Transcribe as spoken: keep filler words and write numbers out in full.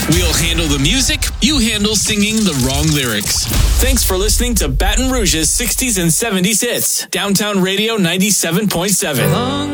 We'll handle the music, you handle singing the wrong lyrics. Thanks for listening to Baton Rouge's sixties and seventies hits. Downtown Radio ninety-seven point seven.